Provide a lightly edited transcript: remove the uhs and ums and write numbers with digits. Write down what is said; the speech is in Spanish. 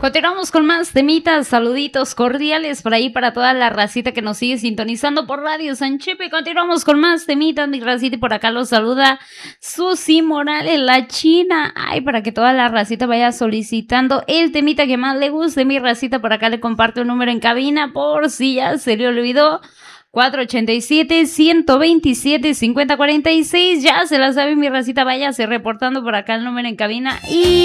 Continuamos con más temitas, saluditos cordiales por ahí para toda la racita que nos sigue sintonizando por Radio San Chepe. Continuamos con más temitas, mi racita, y por acá los saluda Susi Morales, la china. Ay, para que toda la racita vaya solicitando el temita que más le guste, mi racita, por acá le comparto el número en cabina por si ya se le olvidó. 487-127-5046. Ya se la sabe, mi racita, váyase reportando por acá el número en cabina y